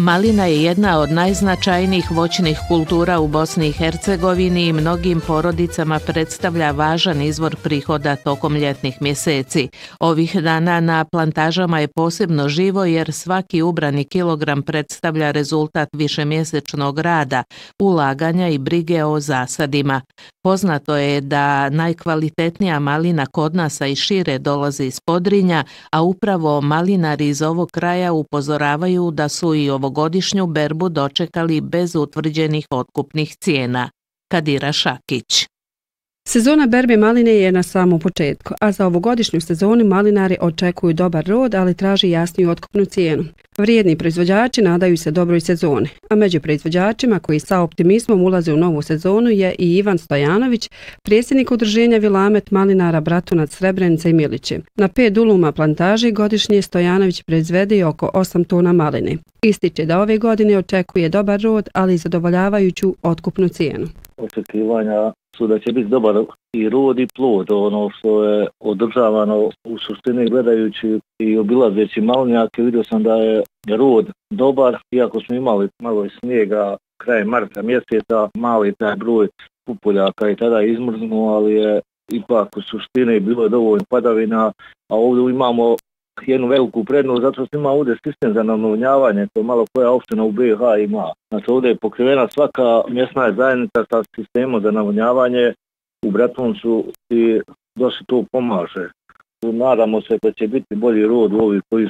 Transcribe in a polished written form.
Malina je jedna od najznačajnijih voćnih kultura u Bosni i Hercegovini i mnogim porodicama predstavlja važan izvor prihoda tokom ljetnih mjeseci. Ovih dana na plantažama je posebno živo jer svaki ubrani kilogram predstavlja rezultat višemjesečnog rada, ulaganja i brige o zasadima. Poznato je da najkvalitetnija malina kod nas i šire dolazi iz Podrinja, a upravo malinari iz ovog kraja upozoravaju da su i ovogodišnju berbu dočekali bez utvrđenih otkupnih cijena. Kadira Šakić. Sezona berbe maline je na samom početku, a za ovogodišnju sezonu malinari očekuju dobar rod, ali traži jasniju otkupnu cijenu. Vrijedni proizvođači nadaju se dobroj sezoni, a među proizvođačima koji sa optimizmom ulaze u novu sezonu je i Ivan Stojanović, predsjednik udruženja Vilamet malinara Bratunac, Srebrenica i Milići. Na 5 duluma plantaži godišnje Stojanović proizvede oko 8 tona maline. Ističe da ove godine očekuje dobar rod, ali i zadovoljavajuću otkupnu cijenu. Očekivanja su da će biti dobar i rod i plod, ono što je održavano u suštini gledajući i obilazeći malinjake. Vidio sam da je rod dobar, iako smo imali malo i snijega krajem marta mjeseca, mali taj broj pupoljaka i tada izmrznuo, ali je ipak u suštini bilo dovoljno padavina, a ovdje imamo jednu veliku prednost, zato što ima ovdje sistem za navodnjavanje, to malo koja opština u BiH ima. Znači ovdje je pokrivena svaka mjesna zajednica sa sistemom za navodnjavanje u Bratuncu i dosta to pomaže. Nadamo se da će biti bolji rod u ovih koji